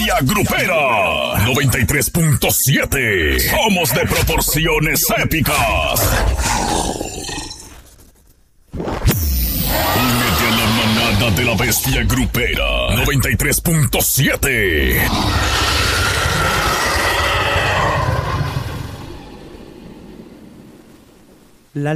bestia grupera. 93.7. Somos de proporciones épicas. Únete a la manada de la bestia grupera. 93.7.